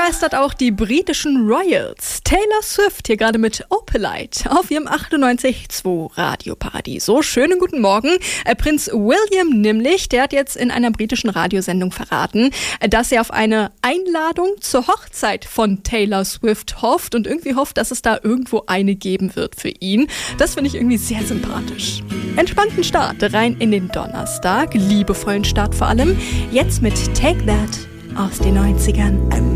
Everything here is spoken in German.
begeistert auch die britischen Royals. Taylor Swift hier gerade mit Opalite auf ihrem 98.2 Radioparadies. So, schönen guten Morgen. Prinz William nämlich, der hat jetzt in einer britischen Radiosendung verraten, dass er auf eine Einladung zur Hochzeit von Taylor Swift hofft und irgendwie hofft, dass es da irgendwo eine geben wird für ihn. Das finde ich irgendwie sehr sympathisch. Entspannten Start rein in den Donnerstag, liebevollen Start vor allem. Jetzt mit Take That aus den 90ern.